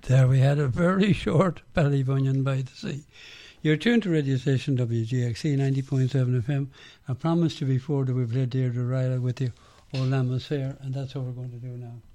There we had a very short Ballybunion by the sea. You're tuned to radio station WGXC 90.7 FM. I promised you before that we played Deirdre Riley with you, Old Lammas Fair, and that's what we're going to do now.